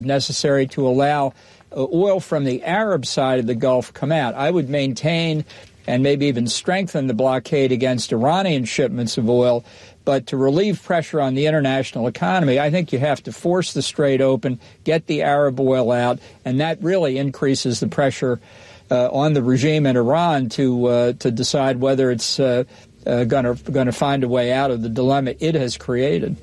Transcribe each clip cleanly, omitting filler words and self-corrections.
necessary to allow oil from the Arab side of the Gulf come out. I would maintain and maybe even strengthen the blockade against Iranian shipments of oil. But to relieve pressure on the international economy, I think you have to force the Strait open, get the Arab oil out, and that really increases the pressure on the regime in Iran to decide whether it's going to find a way out of the dilemma it has created.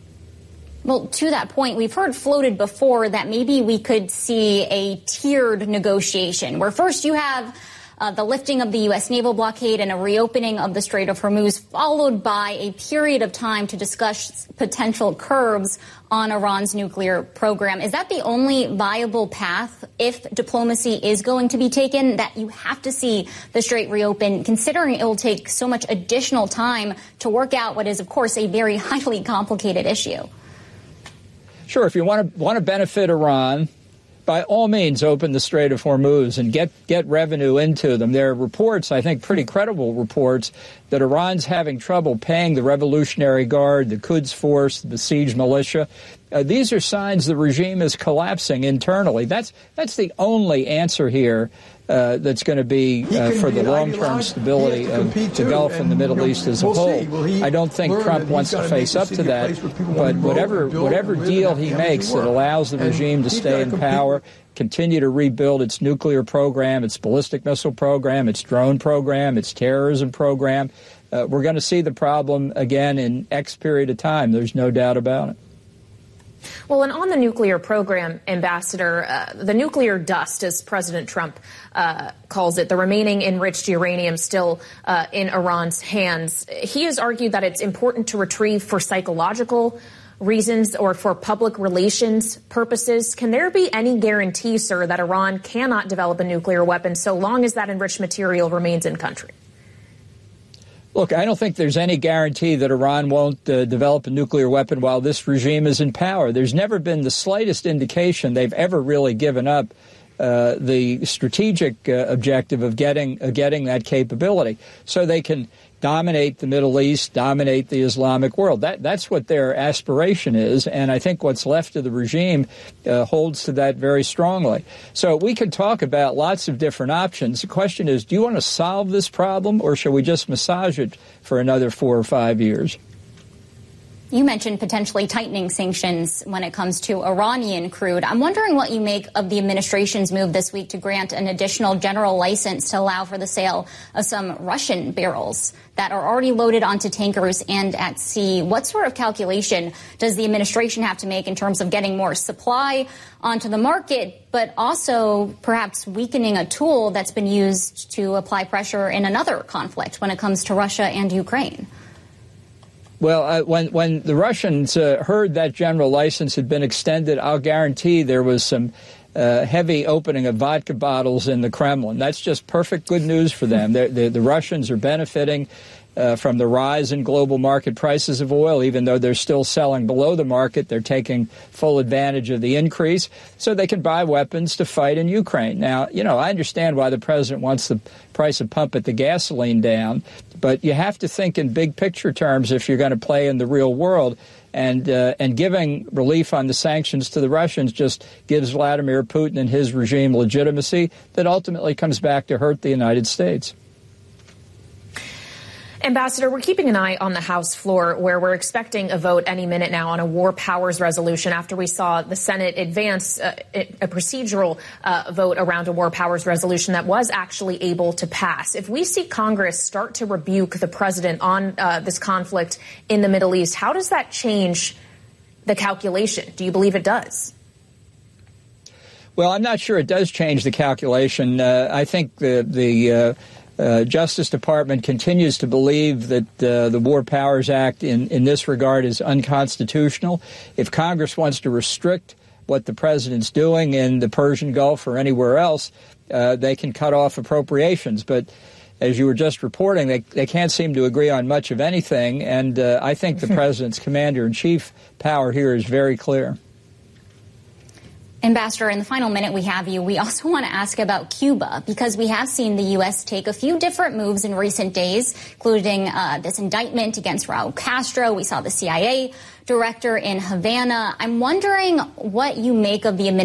Well, to that point, we've heard floated before that maybe we could see a tiered negotiation where first you have the lifting of the U.S. naval blockade and a reopening of the Strait of Hormuz, followed by a period of time to discuss potential curbs on Iran's nuclear program. Is that the only viable path if diplomacy is going to be taken, that you have to see the Strait reopen, considering it will take so much additional time to work out what is, of course, a very highly complicated issue? Sure. If you want to benefit Iran, by all means, open the Strait of Hormuz and get revenue into them. There are reports, I think pretty credible reports, that Iran's having trouble paying the Revolutionary Guard, the Quds Force, the Basij militia. These are signs the regime is collapsing internally. That's the only answer here that's going to be for the long-term stability of the Gulf and the Middle East as a whole. I don't think Trump wants to face up to that, but whatever deal he makes that allows the regime to stay in power, continue to rebuild its nuclear program, its ballistic missile program, its drone program, its terrorism program, we're going to see the problem again in X period of time. There's no doubt about it. Well, and on the nuclear program, Ambassador, the nuclear dust, as President Trump calls it, the remaining enriched uranium still in Iran's hands, he has argued that it's important to retrieve for psychological reasons or for public relations purposes. Can there be any guarantee, sir, that Iran cannot develop a nuclear weapon so long as that enriched material remains in country? Look, I don't think there's any guarantee that Iran won't develop a nuclear weapon while this regime is in power. There's never been the slightest indication they've ever really given up the strategic objective of getting that capability, so they can dominate the Middle East, dominate the Islamic world. That's what their aspiration is, and I think what's left of the regime holds to that very strongly. So we can talk about lots of different options. The question is, do you want to solve this problem, or shall we just massage it for another 4 or 5 years? You mentioned potentially tightening sanctions when it comes to Iranian crude. I'm wondering what you make of the administration's move this week to grant an additional general license to allow for the sale of some Russian barrels that are already loaded onto tankers and at sea. What sort of calculation does the administration have to make in terms of getting more supply onto the market, but also perhaps weakening a tool that's been used to apply pressure in another conflict when it comes to Russia and Ukraine? Well, when the Russians heard that general license had been extended, I'll guarantee there was some heavy opening of vodka bottles in the Kremlin. That's just perfect good news for them. The Russians are benefiting from the rise in global market prices of oil. Even though they're still selling below the market, they're taking full advantage of the increase so they can buy weapons to fight in Ukraine. Now, I understand why the president wants the price of pump at the gasoline down, but you have to think in big picture terms if you're going to play in the real world. And giving relief on the sanctions to the Russians just gives Vladimir Putin and his regime legitimacy that ultimately comes back to hurt the United States. Ambassador, we're keeping an eye on the House floor, where we're expecting a vote any minute now on a war powers resolution after we saw the Senate advance a procedural vote around a war powers resolution that was actually able to pass. If we see Congress start to rebuke the president on this conflict in the Middle East, how does that change the calculation? Do you believe it does? Well, I'm not sure it does change the calculation. I think the Justice Department continues to believe that the War Powers Act in this regard is unconstitutional. If Congress wants to restrict what the president's doing in the Persian Gulf or anywhere else, they can cut off appropriations. But as you were just reporting, they can't seem to agree on much of anything. And I think the president's commander-in-chief power here is very clear. Ambassador, in the final minute we have you, we also want to ask about Cuba, because we have seen the U.S. take a few different moves in recent days, including this indictment against Raul Castro. We saw the CIA director in Havana. I'm wondering what you make of the administration